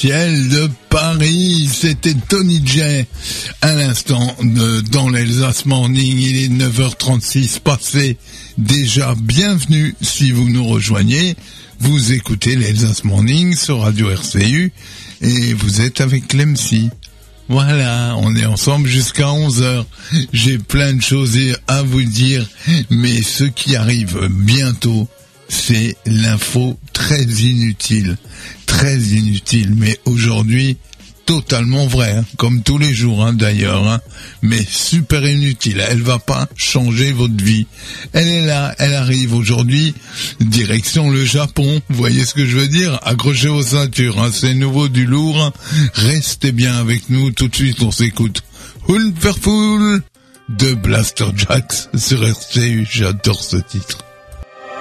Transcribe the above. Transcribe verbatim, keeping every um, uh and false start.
ciel de Paris. C'était Tony J à l'instant de, dans l'Elsace Morning. Il est neuf heures trente-six passé. Déjà, bienvenue si vous nous rejoignez. Vous écoutez l'Elsace Morning sur Radio R C U et vous êtes avec Clemcy. Voilà, on est ensemble jusqu'à onze heures. J'ai plein de choses à vous dire, mais ce qui arrive bientôt, c'est l'info très inutile. Très inutile, mais aujourd'hui, totalement vrai, hein, comme tous les jours hein, d'ailleurs, hein, mais super inutile. Elle va pas changer votre vie. Elle est là, elle arrive aujourd'hui, direction le Japon. Vous voyez ce que je veux dire? Accrochez vos ceintures, hein, c'est nouveau du lourd. Hein. Restez bien avec nous, tout de suite on s'écoute. Wonderful de Blaster Jacks sur R C U, j'adore ce titre.